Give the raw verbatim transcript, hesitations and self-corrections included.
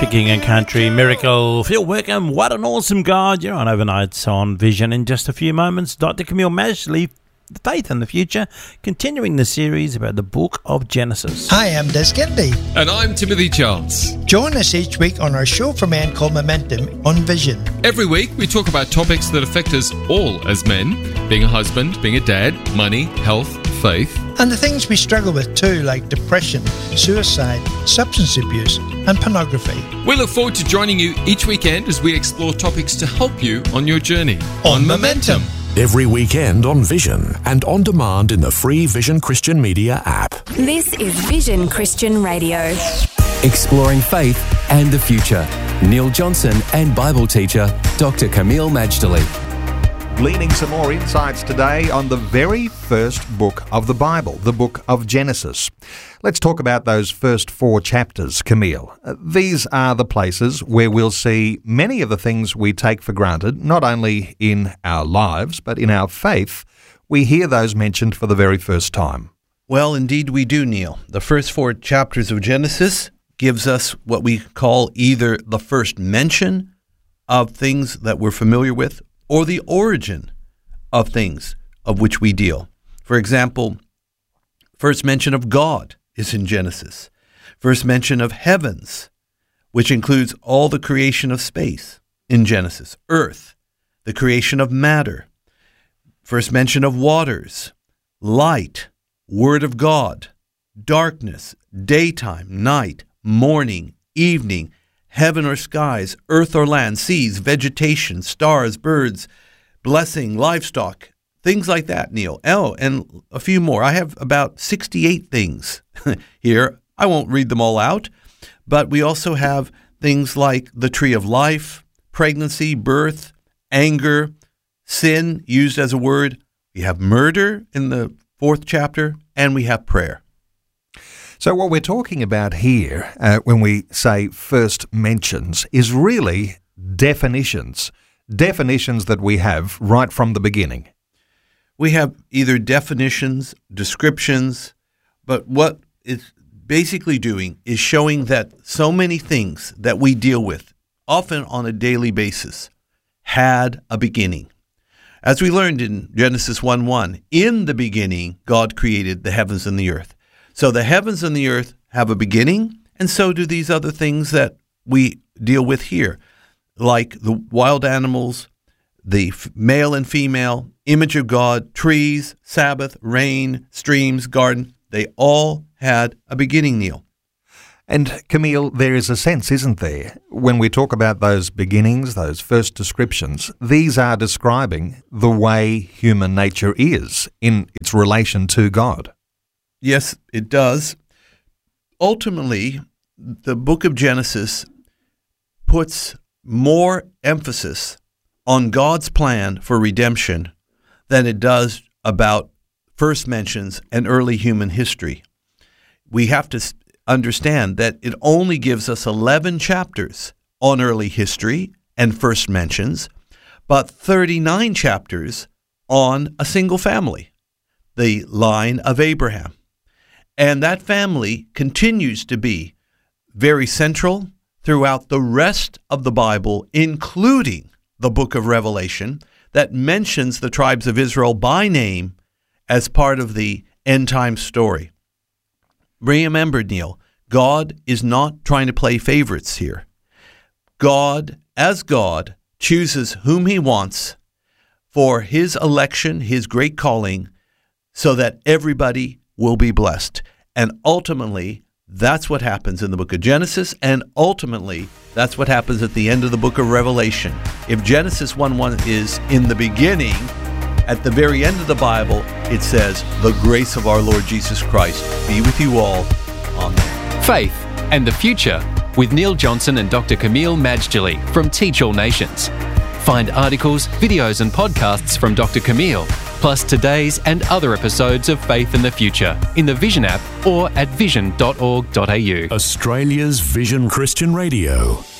King and Country, Miracle, Phil Wickham, what an awesome God. You're on Overnights on Vision. In just a few moments, Doctor Camille Madgley, Faith in the Future, continuing the series about the book of Genesis. Hi, I'm Des Kennedy. And I'm Timothy Charles. Join us each week on our show for men called Momentum on Vision. Every week we talk about topics that affect us all as men, being a husband, being a dad, money, health, faith. And the things we struggle with too, like depression, suicide, substance abuse and pornography. We look forward to joining you each weekend as we explore topics to help you on your journey. On, on Momentum. Momentum. Every weekend on Vision and on demand in the free Vision Christian Media app. This is Vision Christian Radio. Exploring faith and the future. Neil Johnson and Bible teacher Doctor Camille Madgley. Gleaning some more insights today on the very first book of the Bible, the book of Genesis. Let's talk about those first four chapters, Camille. These are the places where we'll see many of the things we take for granted, not only in our lives, but in our faith. We hear those mentioned for the very first time. Well, indeed we do, Neil. The first four chapters of Genesis gives us what we call either the first mention of things that we're familiar with, or the origin of things of which we deal. For example, first mention of God is in Genesis. First mention of heavens, which includes all the creation of space in Genesis. Earth, the creation of matter. First mention of waters, light, word of God, darkness, daytime, night, morning, evening, heaven or skies, earth or land, seas, vegetation, stars, birds, blessing, livestock, things like that, Neil. Oh, and a few more. I have about sixty-eight things here. I won't read them all out, but we also have things like the tree of life, pregnancy, birth, anger, sin used as a word. We have murder in the fourth chapter, and we have prayer. So what we're talking about here, uh, when we say first mentions, is really definitions, definitions that we have right from the beginning. We have either definitions, descriptions, but what it's basically doing is showing that so many things that we deal with, often on a daily basis, had a beginning. As we learned in Genesis one one, in the beginning, God created the heavens and the earth. So the heavens and the earth have a beginning, and so do these other things that we deal with here, like the wild animals, the f- male and female, image of God, trees, Sabbath, rain, streams, garden. They all had a beginning, Neil. And Camille, there is a sense, isn't there, when we talk about those beginnings, those first descriptions, these are describing the way human nature is in its relation to God. Yes, it does. Ultimately, the book of Genesis puts more emphasis on God's plan for redemption than it does about first mentions and early human history. We have to understand that it only gives us eleven chapters on early history and first mentions, but thirty-nine chapters on a single family, the line of Abraham. And that family continues to be very central throughout the rest of the Bible, including the book of Revelation, that mentions the tribes of Israel by name as part of the end time story. Remember, Neil, God is not trying to play favorites here. God, as God, chooses whom he wants for his election, his great calling, so that everybody will be blessed. And ultimately, that's what happens in the book of Genesis, and ultimately, that's what happens at the end of the book of Revelation. If Genesis one one is in the beginning, at the very end of the Bible, it says, the grace of our Lord Jesus Christ be with you all. Amen. Faith and the Future with Neil Johnson and Doctor Camille Madgley from Teach All Nations. Find articles, videos and podcasts from Doctor Camille, plus today's and other episodes of Faith in the Future in the Vision app or at vision dot org dot a u. Australia's Vision Christian Radio.